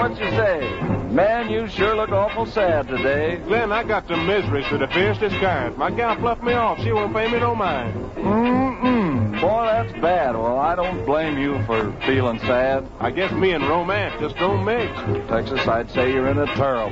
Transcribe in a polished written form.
what you say. Man, you sure look awful sad today. Glenn, I got some miseries to the fiercest kind. My gal fluffed me off. She won't pay me no mind. Boy, that's bad. Well, I don't blame you for feeling sad. I guess me and romance just don't mix. Texas, I'd say you're in a terrible